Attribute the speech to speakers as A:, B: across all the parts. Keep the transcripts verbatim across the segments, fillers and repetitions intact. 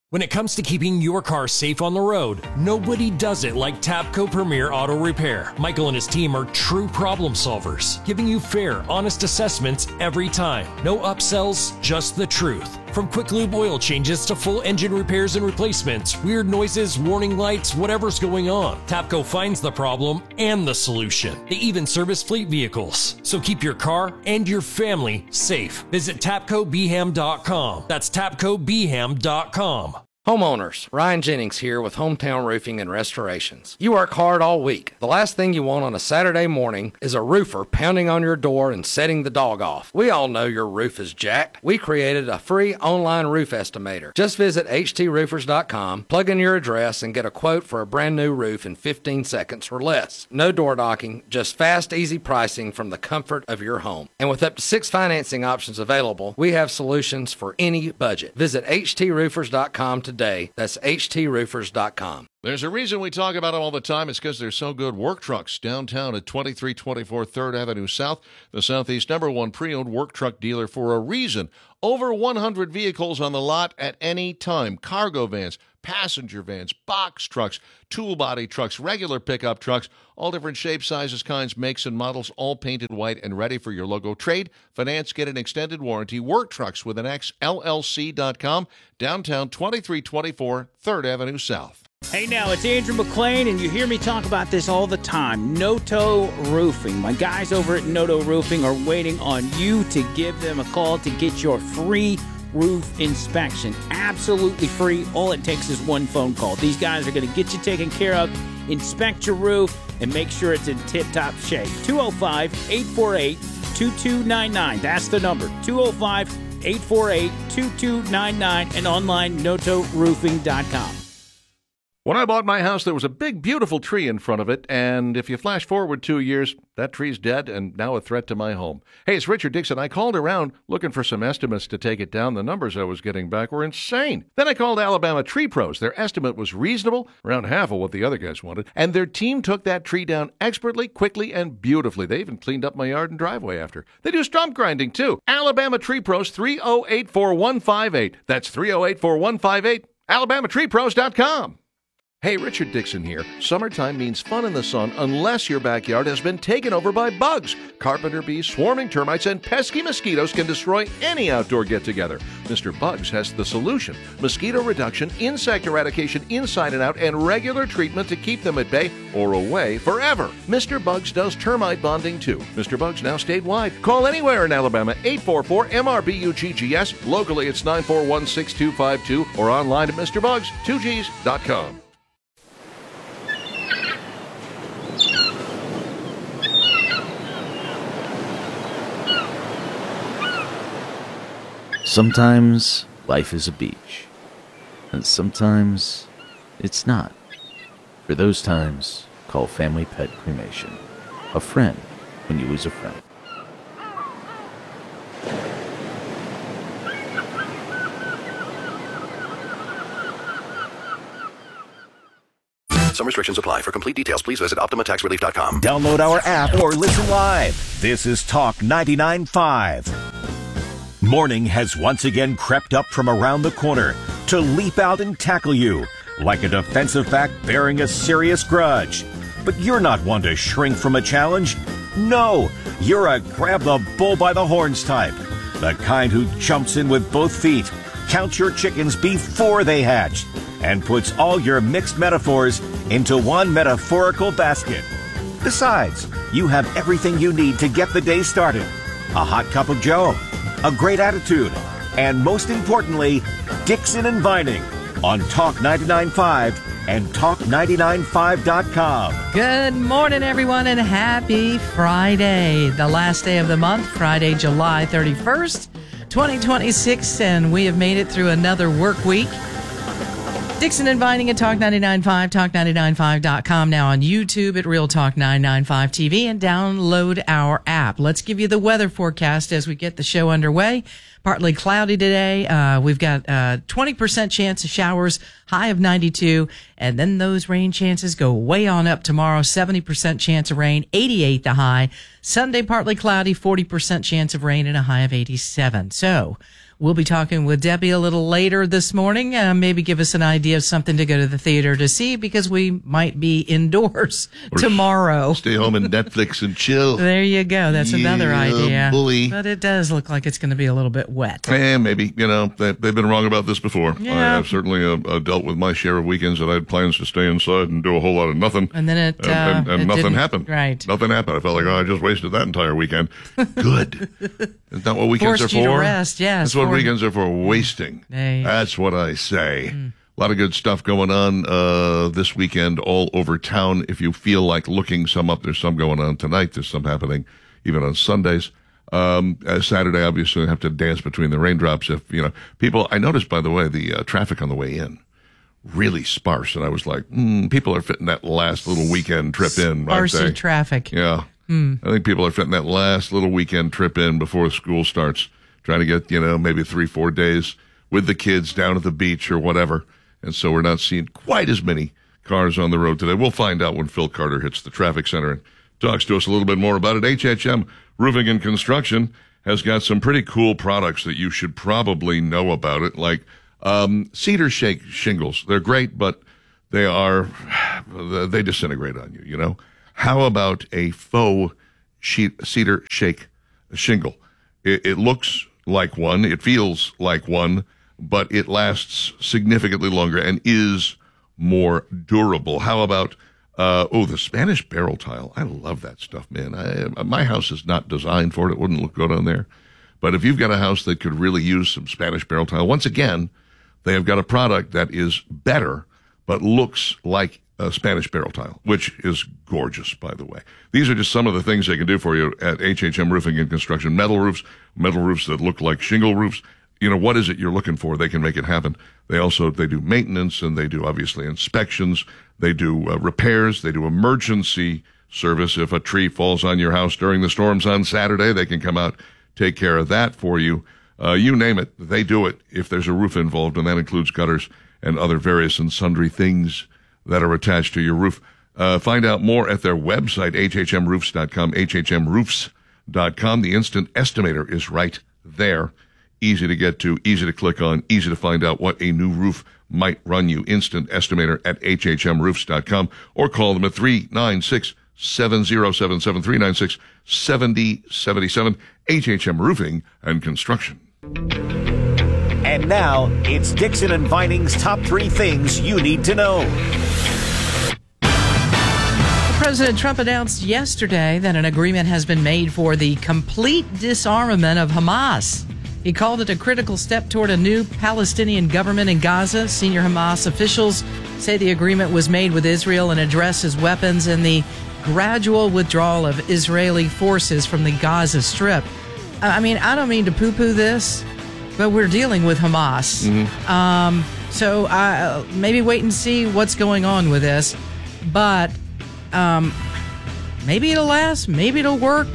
A: When it comes to keeping your car safe on the road, nobody does it like Tapco Premier Auto Repair. Michael and his team are true problem solvers, giving you fair, honest assessments every time. No upsells, just the truth. From quick lube oil changes to full engine repairs and replacements, weird noises, warning lights, whatever's going on, Tapco finds the problem and the solution. They even service fleet vehicles. So keep your car and your family safe. Visit tapco b ham dot com. That's tapco b ham dot com.
B: Homeowners, Ryan Jennings here with Hometown Roofing and Restorations. You work hard all week. The last thing you want on a Saturday morning is a roofer pounding on your door and setting the dog off. We all know your roof is jacked. We created a free online roof estimator. Just visit h t roofers dot com, plug in your address, and get a quote for a brand new roof in fifteen seconds or less. No door knocking, just fast, easy pricing from the comfort of your home. And with up to six financing options available, we have solutions for any budget. Visit h t roofers dot com today. Day. That's h t roofers dot com.
C: There's a reason we talk about them all the time. It's because they're so good. Work Trucks downtown at twenty-three twenty-four third Avenue South, the Southeast number one pre-owned work truck dealer for a reason. Over one hundred vehicles on the lot at any time. Cargo vans, passenger vans, box trucks, tool body trucks, regular pickup trucks, all different shapes, sizes, kinds, makes, and models, all painted white and ready for your logo. Trade, finance, get an extended warranty. Work Trucks with an X, L L C dot com, downtown twenty-three twenty-four third Avenue South.
D: Hey now, it's Andrew McLean, and you hear me talk about this all the time. Noto Roofing. My guys over at Noto Roofing are waiting on you to give them a call to get your free roof inspection. Absolutely free. All it takes is one phone call. These guys are going to get you taken care of, inspect your roof, and make sure it's in tip-top shape. two oh five, eight four eight, two two nine nine. That's the number. two oh five, eight four eight, two two nine nine and online noto roofing dot com.
C: When I bought my house, there was a big, beautiful tree in front of it, and if you flash forward two years, that tree's dead and now a threat to my home. Hey, it's Richard Dixon. I called around looking for some estimates to take it down. The numbers I was getting back were insane. Then I called Alabama Tree Pros. Their estimate was reasonable, around half of what the other guys wanted, and their team took that tree down expertly, quickly, and beautifully. They even cleaned up my yard and driveway after. They do stump grinding, too. Alabama Tree Pros, three oh eight, four one five eight. That's three oh eight, four one five eight. alabama tree pros dot com. Hey, Richard Dixon here. Summertime means fun in the sun unless your backyard has been taken over by bugs. Carpenter bees, swarming termites, and pesky mosquitoes can destroy any outdoor get-together. Mister Bugs has the solution. Mosquito reduction, insect eradication inside and out, and regular treatment to keep them at bay or away forever. Mister Bugs does termite bonding too. Mister Bugs now statewide. Call anywhere in Alabama, eight four four M R B U G G S. Locally, it's nine four one, six two five two or online at Mister Bugs two Gs dot com.
E: Sometimes life is a beach, and sometimes it's not. For those times, call Family Pet Cremation. A friend when you lose a friend.
F: Some restrictions apply. For complete details, please visit optima tax relief dot com.
G: Download our app or listen live. This is Talk ninety-nine point five. Morning has once again crept up from around the corner to leap out and tackle you like a defensive back bearing a serious grudge. But you're not one to shrink from a challenge. No, you're a grab the bull by the horns type. The kind who jumps in with both feet, counts your chickens before they hatch, and puts all your mixed metaphors into one metaphorical basket. Besides, you have everything you need to get the day started. A hot cup of joe, a great attitude, and most importantly, Dixon and Vining on Talk ninety-nine point five and talk ninety-nine point five dot com.
H: Good morning, everyone, and happy Friday, the last day of the month, Friday, July thirty-first, twenty twenty-six, and we have made it through another work week. Dixon and Vining at Talk ninety-nine point five, talk ninety-nine point five dot com, now on YouTube at Real Talk nine ninety-five T V, and download our app. Let's give you the weather forecast as we get the show underway. Partly cloudy today. Uh, we've got uh twenty percent chance of showers, high of ninety-two, and then those rain chances go way on up tomorrow. seventy percent chance of rain, eighty-eight the high. Sunday, partly cloudy, forty percent chance of rain, and a high of eighty-seven. So, We'll be talking with Debbie a little later this morning. Uh, maybe give us an idea of something to go to the theater to see, because we might be indoors
C: Or
H: tomorrow.
C: Stay home and Netflix and chill.
H: There you go. That's
C: Yeah,
H: another idea.
C: bully.
H: But it does look like it's going to be a little bit wet.
C: And maybe, you know, they, they've been wrong about this before.
H: Yeah.
C: I have certainly uh, uh, dealt with my share of weekends that I had plans to stay inside and do a whole lot of nothing.
H: And then it,
C: And, and,
H: uh,
C: and
H: it
C: nothing
H: didn't-
C: happened.
H: Right.
C: Nothing happened. I felt like, oh, I just wasted that entire weekend. Good. Isn't that what weekends
H: Forced
C: are
H: you
C: for?
H: to rest, yes,
C: That's what
H: for-
C: weekends are for, wasting.
H: Hey.
C: That's what I say. A lot of good stuff going on uh, this weekend all over town. If you feel like looking some up, there's some going on tonight. There's some happening even on Sundays. Um, uh, Saturday, obviously, I have to dance between the raindrops. If, you know, people, I noticed, by the way, the uh, traffic on the way in, really sparse. And I was like, mm, people are fitting that last little weekend trip in, aren't
H: Sparsy
C: they?
H: traffic.
C: Yeah. I think people are fitting that last little weekend trip in before school starts, trying to get, you know, maybe three, four days with the kids down at the beach or whatever. And so we're not seeing quite as many cars on the road today. We'll find out when Phil Carter hits the traffic center and talks to us a little bit more about it. H H M Roofing and Construction has got some pretty cool products that you should probably know about it, like um, cedar shake shingles. They're great, but they are, they disintegrate on you, you know. How about a faux sheet, cedar shake shingle? It, it looks like one, it feels like one, but it lasts significantly longer and is more durable. How about, uh, oh, the Spanish barrel tile? I love that stuff, man. I, my house is not designed for it. It wouldn't look good on there. But if you've got a house that could really use some Spanish barrel tile, once again, they have got a product that is better, but looks like a Spanish barrel tile, which is gorgeous, by the way. These are just some of the things they can do for you at H H M Roofing and Construction. Metal roofs, metal roofs that look like shingle roofs. You know, what is it you're looking for? They can make it happen. They also, they do maintenance, and they do, obviously, inspections. They do uh, repairs. They do emergency service. If a tree falls on your house during the storms on Saturday, they can come out, take care of that for you. Uh, you name it, they do it if there's a roof involved, and that includes gutters and other various and sundry things that are attached to your roof. Uh, find out more at their website, H H M roofs dot com, H H M roofs dot com. The instant estimator is right there. Easy to get to, easy to click on, easy to find out what a new roof might run you. Instant estimator at H H M roofs dot com, or call them at three nine six, seven zero seven seven, three nine six, seven zero seven seven. H H M Roofing and Construction.
G: And now, it's Dixon and Vining's top three things you need to know.
H: President Trump announced yesterday that an agreement has been made for the complete disarmament of Hamas. He called it a critical step toward a new Palestinian government in Gaza. Senior Hamas officials say the agreement was made with Israel and addresses weapons and the gradual withdrawal of Israeli forces from the Gaza Strip. I mean, I don't mean to poo-poo this, but we're dealing with Hamas.
C: Mm-hmm.
H: Um, so uh, maybe wait and see what's going on with this. But um, maybe it'll last. Maybe it'll work.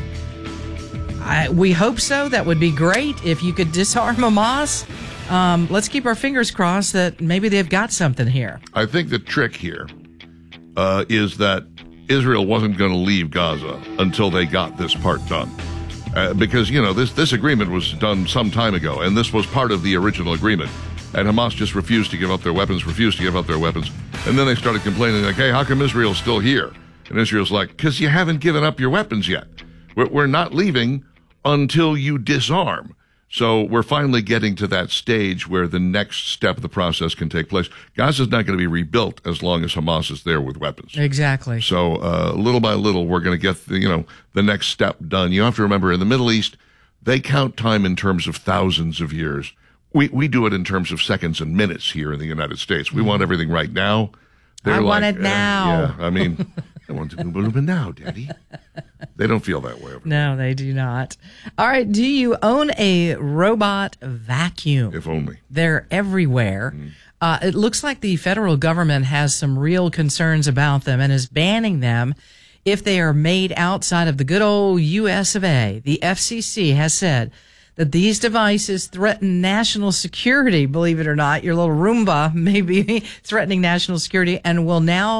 H: I, we hope so. That would be great if you could disarm Hamas. Um, let's keep our fingers crossed that maybe they've got something here.
C: I think the trick here uh, is that Israel wasn't going to leave Gaza until they got this part done. Uh, because, you know, this, this agreement was done some time ago, and this was part of the original agreement. And Hamas just refused to give up their weapons, refused to give up their weapons. And then they started complaining, like, hey, how come Israel's still here? And Israel's like, because you haven't given up your weapons yet. We're, we're not leaving until you disarm. So we're finally getting to that stage where the next step of the process can take place. Gaza's not going to be rebuilt as long as Hamas is there with weapons.
H: Exactly.
C: So uh, little by little, we're going to get the, you know, the next step done. You have to remember, in the Middle East, they count time in terms of thousands of years. We we do it in terms of seconds and minutes here in the United States. We mm. want everything right now. They're
H: I
C: like,
H: want it
C: eh,
H: now.
C: Yeah, I mean, I want to move it now, Daddy. They don't feel that way over there.
H: No, they do not. All right. Do you own a robot vacuum?
C: If only.
H: They're everywhere. Mm. Uh, it looks like the federal government has some real concerns about them and is banning them if they are made outside of the good old U S of A. The F C C has said that these devices threaten national security. Believe it or not, your little Roomba may be threatening national security and will now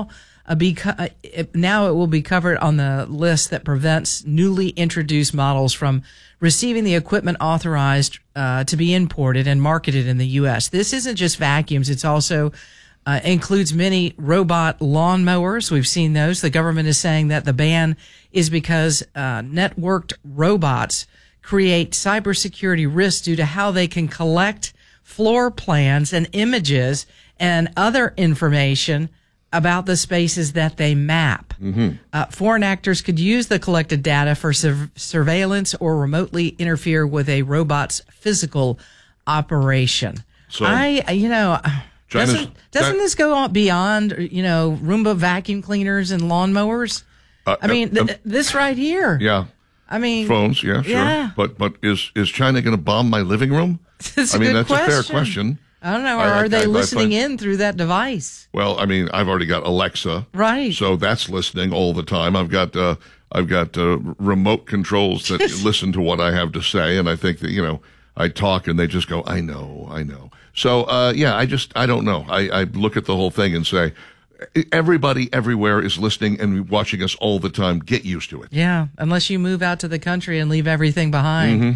H: uh, beca- uh, it, now it will be covered on the list that prevents newly introduced models from receiving the equipment authorized uh, to be imported and marketed in the U S. This isn't just vacuums. It's also uh, includes many robot lawnmowers. We've seen those. The government is saying that the ban is because uh, networked robots create cybersecurity risks due to how they can collect floor plans and images and other information about the spaces that they map.
C: Mm-hmm.
H: Uh, foreign actors could use the collected data for sur- surveillance or remotely interfere with a robot's physical operation.
C: So,
H: I, you know,
C: China's-
H: doesn't, doesn't
C: that-
H: this go on beyond, you know, Roomba vacuum cleaners and lawnmowers?
C: Uh,
H: I mean,
C: uh,
H: th- this right here.
C: Yeah.
H: I mean,
C: Phones, yeah, sure.
H: Yeah.
C: But but is is China going to bomb my living room?
H: That's
C: I
H: a
C: mean,
H: good
C: that's
H: question.
C: a fair question.
H: I don't know. Or
C: I- I-
H: are they
C: I- I
H: listening
C: find-
H: in through that device?
C: Well, I mean, I've already got Alexa,
H: Right.
C: so that's listening all the time. I've got uh, I've got uh, remote controls that listen to what I have to say, and I think that, you know, I talk and they just go, I know, I know. So uh, yeah, I just I don't know. I, I look at the whole thing and say, everybody everywhere is listening and watching us all the time. Get used to it.
H: Yeah, unless you move out to the country and leave everything behind.
C: Mm-hmm.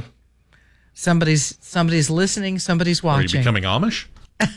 H: Somebody's somebody's listening, somebody's
I: Are you
H: watching.
I: becoming Amish?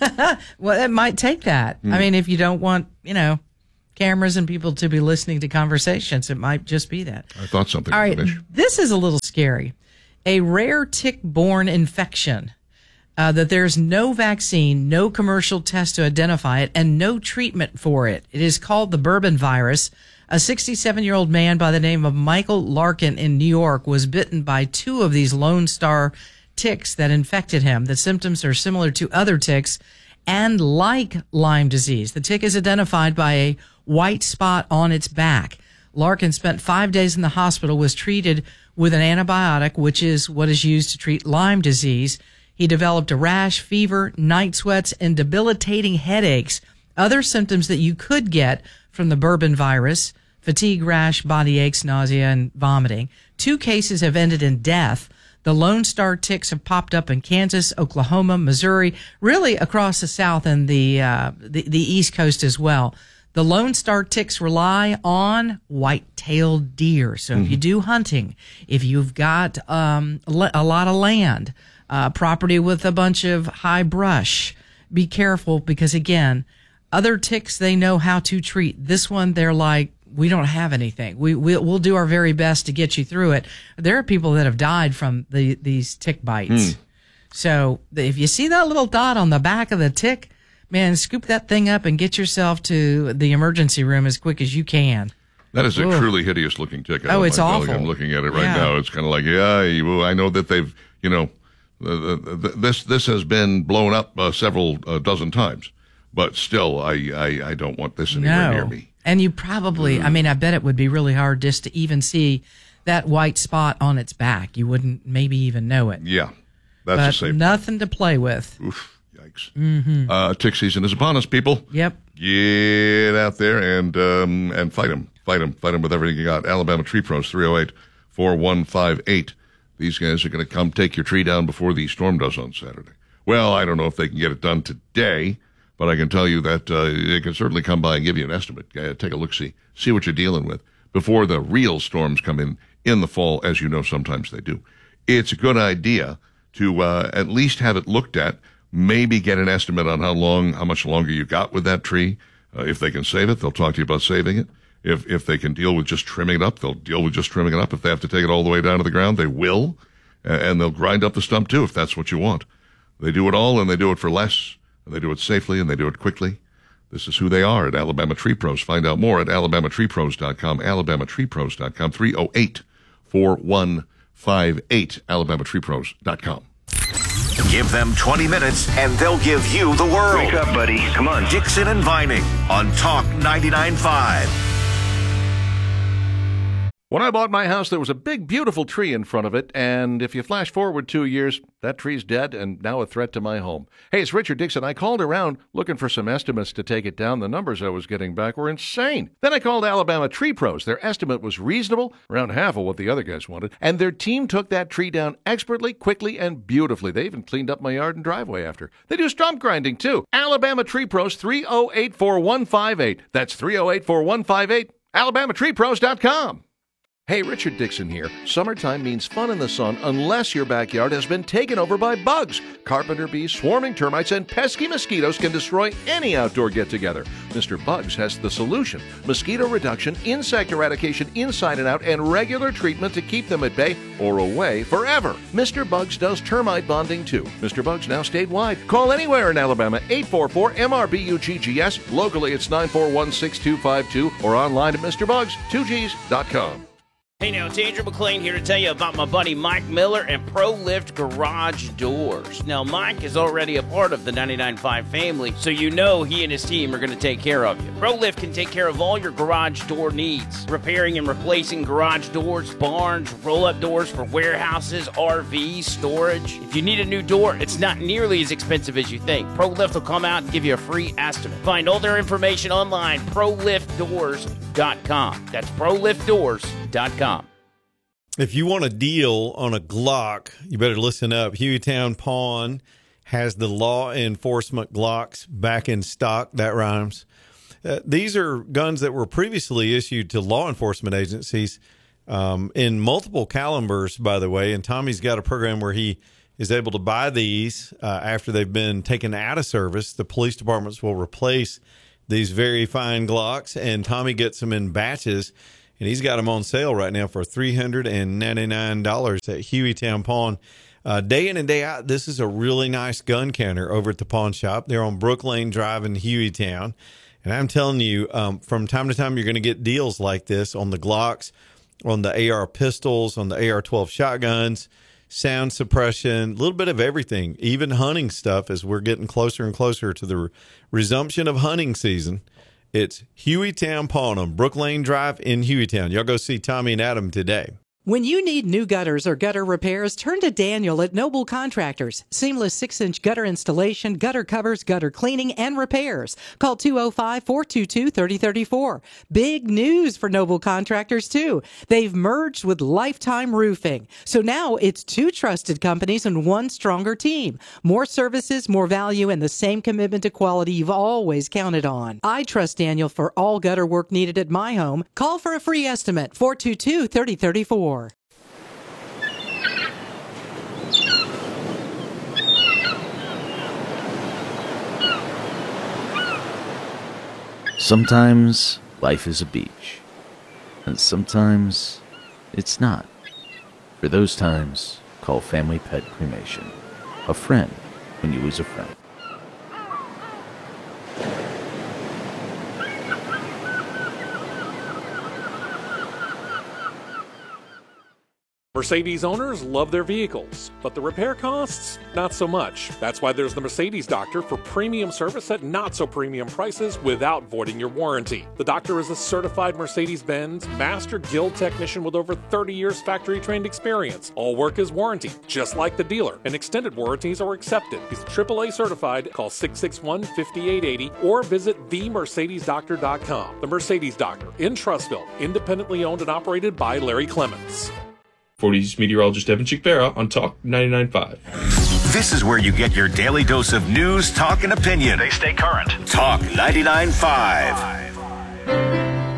H: Well, it might take that.
C: Mm.
H: I mean, if you don't want, you know, cameras and people to be listening to conversations, it might just be that.
C: I thought something.
H: All right,
C: was an issue.
H: this is a little scary. A rare tick-borne infection uh, that there's no vaccine, no commercial test to identify it, and no treatment for it. It is called the bourbon virus. A sixty-seven-year-old man by the name of Michael Larkin in New York was bitten by two of these Lone Star ticks that infected him. The symptoms are similar to other ticks and like Lyme disease. The tick is identified by a white spot on its back. Larkin spent five days in the hospital, was treated with an antibiotic, which is what is used to treat Lyme disease. He developed a rash, fever, night sweats, and debilitating headaches. Other symptoms that you could get from the bourbon virus: fatigue, rash, body aches, nausea, and vomiting. Two cases have ended in death. The Lone Star ticks have popped up in Kansas, Oklahoma, Missouri, really across the South and the, uh, the, the East Coast as well. The Lone Star ticks rely on white-tailed deer. So if you do hunting, if you've got um, a lot of land, uh, property with a bunch of high brush, be careful because, again, other ticks they know how to treat. This one, they're like, we don't have anything. We, we we'll do our very best to get you through it. There are people that have died from the these tick bites. So if you see that little dot on the back of the tick, man, scoop that thing up and get yourself to the emergency room as quick as you can.
C: That is a
H: Ugh.
C: truly hideous looking tick. I
H: Oh,
C: don't
H: it's
C: mind telling you.
H: awful.
C: I'm looking at it right
H: Yeah.
C: now. It's kind of like, yeah, you- I know that they've, you know, the, the, the, this this has been blown up uh, several uh, dozen times, but still, I, I, I don't want this anywhere near
H: No.
C: me.
H: And you probably, I mean, I bet it would be really hard just to even see that white spot on its back. You wouldn't maybe even know it.
C: Yeah, that's
H: But
C: a safe.
H: nothing to play with.
C: Oof, yikes. Mm-hmm. Uh, tick season is upon us, people.
H: Yep.
C: Get out there and um, and fight them. Fight them. Fight them with everything you got. Alabama Tree Pros, three oh eight, four one five eight. These guys are going to come take your tree down before the storm does on Saturday. Well, I don't know if they can get it done today, but I can tell you that uh, they can certainly come by and give you an estimate. Uh, take a look-see. See what you're dealing with before the real storms come in in the fall, as you know sometimes they do. It's a good idea to uh, at least have it looked at, maybe get an estimate on how long, how much longer you got with that tree. Uh, if they can save it, they'll talk to you about saving it. If if they can deal with just trimming it up, they'll deal with just trimming it up. If they have to take it all the way down to the ground, they will. Uh, and they'll grind up the stump, too, if that's what you want. They do it all, and they do it for less. And they do it safely, and they do it quickly. This is who they are at Alabama Tree Pros. Find out more at alabama tree pros dot com, alabama tree pros dot com, three oh eight, four one five eight, alabama tree pros dot com.
G: Give them twenty minutes and they'll give you the world.
J: Wake up, buddy. Come on.
G: Dixon and Vining on Talk ninety-nine point five.
C: When I bought my house, there was a big, beautiful tree in front of it, and if you flash forward two years, that tree's dead and now a threat to my home. Hey, it's Richard Dixon. I called around looking for some estimates to take it down. The numbers I was getting back were insane. Then I called Alabama Tree Pros. Their estimate was reasonable, around half of what the other guys wanted, and their team took that tree down expertly, quickly, and beautifully. They even cleaned up my yard and driveway after. They do stump grinding, too. Alabama Tree Pros, three oh eight, four one five eight. That's three oh eight, four one five eight. alabama tree pros dot com. Hey, Richard Dixon here. Summertime means fun in the sun unless your backyard has been taken over by bugs. Carpenter bees, swarming termites, and pesky mosquitoes can destroy any outdoor get-together. Mister Bugs has the solution. Mosquito reduction, insect eradication inside and out, and regular treatment to keep them at bay or away forever. Mister Bugs does termite bonding too. Mister Bugs now statewide. Call anywhere in Alabama, eight four four M R B U G G S. Locally, it's nine four one, six two five two or online at Mister Bugs two Gs dot com.
D: Hey now, it's Andrew McLean here to tell you about my buddy Mike Miller and ProLift Garage Doors. Now, Mike is already a part of the ninety-nine point five family, so you know he and his team are going to take care of you. ProLift can take care of all your garage door needs, repairing and replacing garage doors, barns, roll-up doors for warehouses, R Vs, storage. If you need a new door, it's not nearly as expensive as you think. ProLift will come out and give you a free estimate. Find all their information online, pro lift doors dot com. That's pro lift doors dot com.
I: If you want a deal on a Glock, you better listen up. Hueytown Pawn has the law enforcement Glocks back in stock. That rhymes. Uh, these are guns that were previously issued to law enforcement agencies um, in multiple calibers, by the way. And Tommy's got a program where he is able to buy these uh, after they've been taken out of service. The police departments will replace these very fine Glocks, and Tommy gets them in batches. And he's got them on sale right now for three hundred ninety-nine dollars at Hueytown Pawn. Uh, day in and day out, this is a really nice gun counter over at the pawn shop. They're on Brook Lane Drive in Hueytown. And I'm telling you, um, from time to time, you're going to get deals like this on the Glocks, on the A R pistols, on the A R twelve shotguns, sound suppression, a little bit of everything, even hunting stuff as we're getting closer and closer to the re- resumption of hunting season. It's Hueytown Pawn on Brook Lane Drive in Hueytown. Y'all go see Tommy and Adam today.
J: When you need new gutters or gutter repairs, turn to Daniel at Noble Contractors. Seamless six-inch gutter installation, gutter covers, gutter cleaning, and repairs. Call two oh five, four two two, three oh three four. Big news for Noble Contractors, too. They've merged with Lifetime Roofing. So now it's two trusted companies and one stronger team. More services, more value, and the same commitment to quality you've always counted on. I trust Daniel for all gutter work needed at my home. Call for a free estimate, four two two, three oh three four.
E: Sometimes life is a beach, and sometimes it's not. For those times, call Family Pet Cremation. A friend when you lose a friend.
K: Mercedes owners love their vehicles, but the repair costs, not so much. That's why there's the Mercedes Doctor for premium service at not-so-premium prices without voiding your warranty. The Doctor is a certified Mercedes-Benz Master Guild technician with over thirty years factory-trained experience. All work is warranted, just like the dealer, and extended warranties are accepted. He's triple A certified. Call six six one, five eight eight zero or visit the mercedes doctor dot com. The Mercedes Doctor in Trussville, independently owned and operated by Larry Clements.
L: forties meteorologist Evan Chickbera on Talk ninety-nine point five.
G: This is where you get your daily dose of news, talk, and opinion. They stay current. Talk ninety-nine point five.